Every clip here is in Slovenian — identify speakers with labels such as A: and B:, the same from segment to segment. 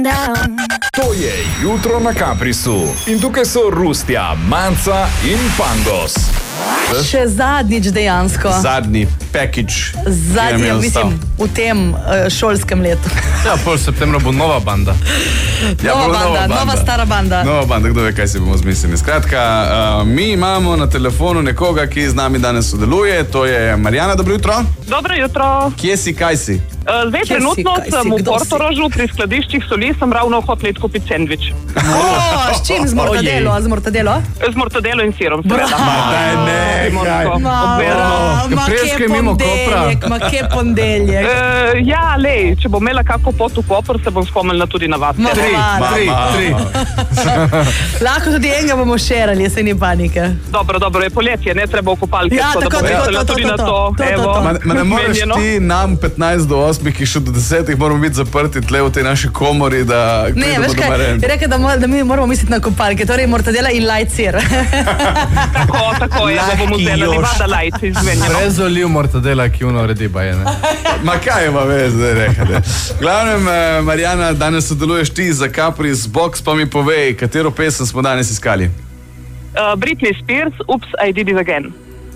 A: To je Jutro na Kaprisu. In tukaj so Rustja, Manca in Pangos.
B: Še zadnjič dejansko.
C: Zadnji package.
B: Zadnji, mislim, v tem šolskem letu.
C: Ja, pol septembra bo nova banda.
B: Nova stara banda.
C: Nova banda, kdo ve, kaj si bomo zmislili. Skratka, mi imamo na telefonu nekoga, ki z nami danes sodeluje. To je Marjana, dobro jutro.
D: Dobro jutro.
C: Kje si, kaj si?
D: Zdaj trenutno sem v Portorožu pri skladiščih soli, sem ravno hotel kupiti sendvič.
B: S čim? Z mortadelo?
D: Z mortadelo in sirom, seveda.
B: Ma kje ponedeljek.
D: Ja, lej, če bom imela kako pot v Koper, se bom spomnila tudi na vas.
C: Tri.
B: Lahko tudi enega bomo šerali, se ni panike.
D: Dobro, je poletje, ne treba v kopalke.
B: Ja, tako,
C: Ma ne moreš ti nam 15 do 8, ki še do 10 moramo biti zaprti tle v tej naši komori, da
B: ne, veš kaj, je rekel, da mi moramo misliti na kopalke, torej mortadela in light sir.
D: Tako je, da bomo vzeli Nevada light izmenjeno.
E: Prezoliv mortadela, ki uno uredi baje, ne?
C: Ma kaj ima vez, da rekate. Glavnem, Marjana, danes sodeluješ ti za Capris Box, pa mi povej, katero pesem smo danes iskali?
D: Britney Spears, Oops, I Did It Again.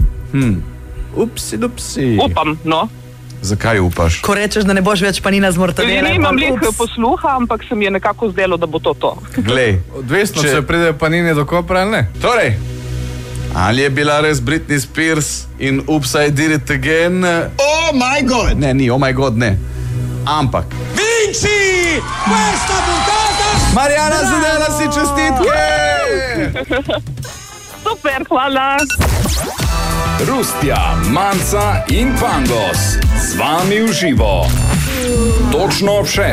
C: Upsi.
D: Upam, no.
C: Zakaj upaš?
B: Ko rečeš, da ne boš več panina z mortadela.
D: Nimam lih posluha, ampak se mi je nekako zdelo, da bo to.
C: Glej,
E: odvisno, če pride panine do Kopra ali ne.
C: Torej, ali je bila res Britney Spears in Oops, I Did It Again?
F: Oh my God!
C: Ne, ni, oh my God, ne. Ampak
F: Vinci questa puntata!
C: Marjana, zadela si, čestitke!
D: Super, hvala!
A: Rustja, Manca in Pangos. Z vami v živo. Točno ob 6.